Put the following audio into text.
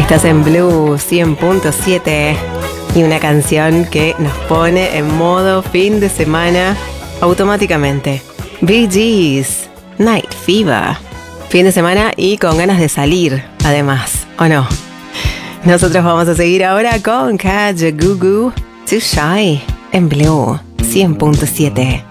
Estás en Blue 100.7 y una canción que nos pone en modo fin de semana automáticamente. Bee Gees, Night Fever. Fin de semana y con ganas de salir, además, ¿o no? Nosotros vamos a seguir ahora con Kajagoogoo, Too Shy, en Blue 100.7.